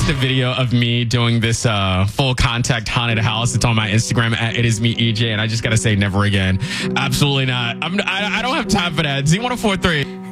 watched a video of me doing this full contact haunted house. It's on my Instagram at itismeej, and I just got to say never again. Absolutely not. I don't have time for that. Z1043.